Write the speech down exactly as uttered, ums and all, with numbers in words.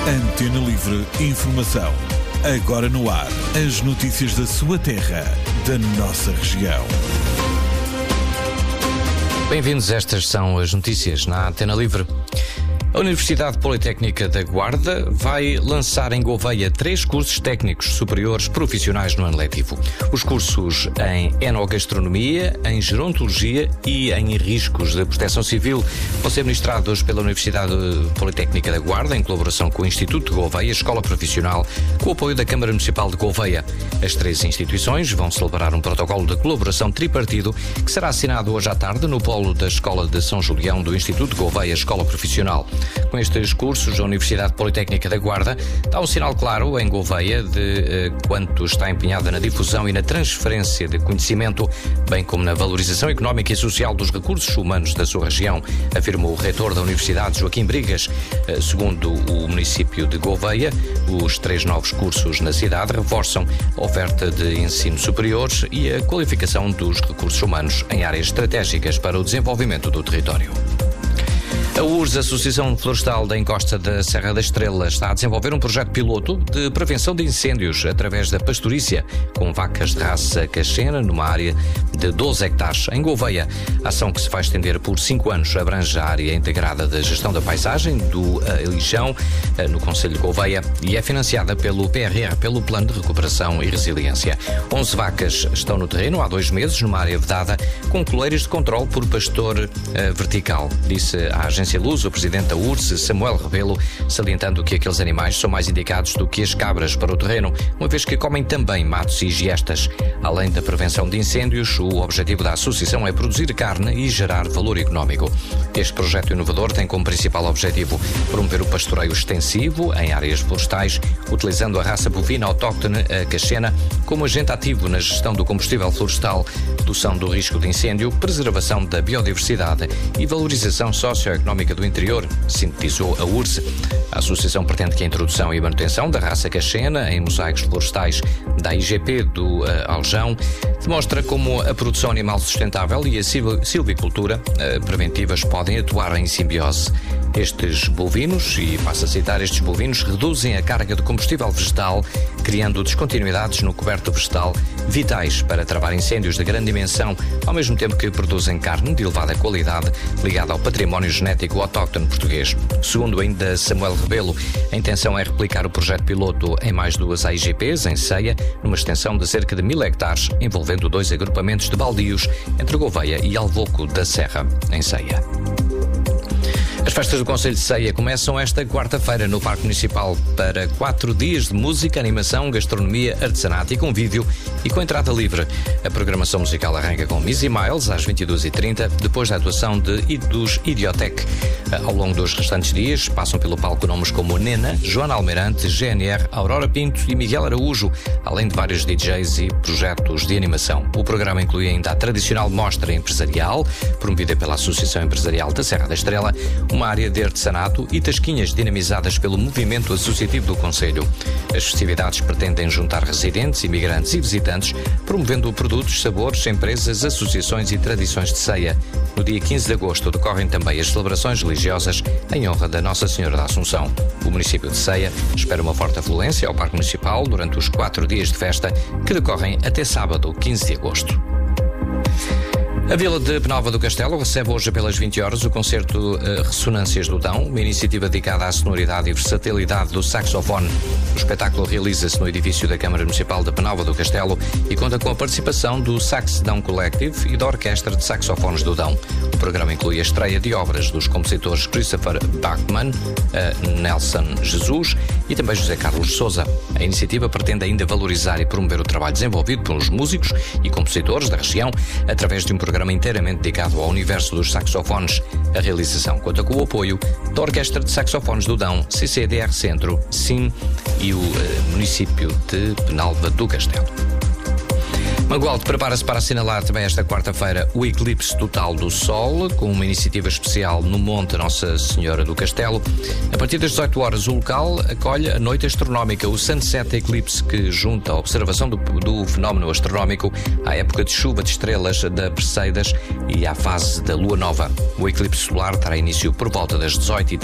Antena Livre Informação. Agora no ar, as notícias da sua terra, da nossa região. Bem-vindos, estas são as notícias na Antena Livre. A Universidade Politécnica da Guarda vai lançar em Gouveia três cursos técnicos superiores profissionais no ano letivo. Os cursos em enogastronomia, em gerontologia e em riscos de proteção civil vão ser ministrados pela Universidade Politécnica da Guarda, em colaboração com o Instituto de Gouveia, Escola Profissional, com o apoio da Câmara Municipal de Gouveia. As três instituições vão celebrar um protocolo de colaboração tripartido que será assinado hoje à tarde no polo da Escola de São Julião do Instituto de Gouveia, Escola Profissional. Com estes cursos, a Universidade Politécnica da Guarda dá um sinal claro em Gouveia de eh, quanto está empenhada na difusão e na transferência de conhecimento, bem como na valorização económica e social dos recursos humanos da sua região, afirmou o reitor da Universidade, Joaquim Brigas. Eh, segundo o município de Gouveia, os três novos cursos na cidade reforçam a oferta de ensino superior e a qualificação dos recursos humanos em áreas estratégicas para o desenvolvimento do território. A U R S, Associação Florestal da Encosta da Serra da Estrela, está a desenvolver um projeto piloto de prevenção de incêndios através da pastorícia, com vacas de raça cachena numa área de doze hectares em Gouveia. A ação, que se vai estender por cinco anos, abrange a área integrada da gestão da paisagem do Lixão, no concelho de Gouveia, e é financiada pelo P R R, pelo Plano de Recuperação e Resiliência. onze vacas estão no terreno há dois meses, numa área vedada, com coleiras de controle por pastor uh, vertical, disse a agência Luz, o presidente da U R S, Samuel Rebelo, salientando que aqueles animais são mais indicados do que as cabras para o terreno, uma vez que comem também matos e giestas. Além da prevenção de incêndios, o objetivo da associação é produzir carne e gerar valor económico. Este projeto inovador tem como principal objetivo promover o pastoreio extensivo em áreas florestais, utilizando a raça bovina autóctone, a cachena, como agente ativo na gestão do combustível florestal, redução do risco de incêndio, preservação da biodiversidade e valorização socioeconómica do interior, sintetizou a U R S. A associação pretende que a introdução e a manutenção da raça cachena em mosaicos florestais da I G P do uh, Aljão demonstra como a produção animal sustentável e a silvicultura uh, preventivas podem atuar em simbiose. Estes bovinos, e passo a citar, estes bovinos reduzem a carga de combustível vegetal, criando descontinuidades no coberto vegetal vitais para travar incêndios de grande dimensão, ao mesmo tempo que produzem carne de elevada qualidade ligada ao património genético autóctone português. Segundo ainda Samuel Rebelo, a intenção é replicar o projeto piloto em mais duas A I G Ps, em Ceia, numa extensão de cerca de mil hectares, envolvendo dois agrupamentos de baldios entre Gouveia e Alvoco da Serra, em Ceia. As festas do Concelho de Ceia começam esta quarta-feira no Parque Municipal para quatro dias de música, animação, gastronomia, artesanato e convívio, e com entrada livre. A programação musical arranca com Missy Miles às vinte e duas e trinta, depois da atuação de, dos Idiotec. Ao longo dos restantes dias passam pelo palco nomes como Nena, Joana Almeirante, G N R, Aurora Pinto e Miguel Araújo, além de vários D Js e projetos de animação. O programa inclui ainda a tradicional mostra empresarial, promovida pela Associação Empresarial da Serra da Estrela, uma área de artesanato e tasquinhas dinamizadas pelo movimento associativo do Concelho. As festividades pretendem juntar residentes, imigrantes e visitantes, promovendo produtos, sabores, empresas, associações e tradições de ceia. No dia quinze de agosto decorrem também as celebrações religiosas em honra da Nossa Senhora da Assunção. O município de Ceia espera uma forte afluência ao Parque Municipal durante os quatro dias de festa, que decorrem até sábado, quinze de agosto. A Vila de Penalva do Castelo recebe hoje pelas vinte horas o concerto uh, Ressonâncias do Dão, uma iniciativa dedicada à sonoridade e versatilidade do saxofone. O espetáculo realiza-se no edifício da Câmara Municipal de Penalva do Castelo e conta com a participação do Sax Dão Collective e da Orquestra de Saxofones do Dão. O programa inclui a estreia de obras dos compositores Christopher Bachmann, uh, Nelson Jesus e também José Carlos Sousa. A iniciativa pretende ainda valorizar e promover o trabalho desenvolvido pelos músicos e compositores da região através de um programa inteiramente dedicado ao universo dos saxofones. A realização conta com o apoio da Orquestra de Saxofones do Dão, C C D R Centro, S I M e o uh, município de Penalva do Castelo. Mangualde prepara-se para assinalar também esta quarta-feira o eclipse total do Sol, com uma iniciativa especial no Monte Nossa Senhora do Castelo. A partir das dezoito horas, o local acolhe a noite astronómica, o Sunset Eclipse, que junta a observação do, do fenómeno astronómico à época de chuva de estrelas da Perseidas e à fase da Lua Nova. O eclipse solar terá início por volta das dezoito e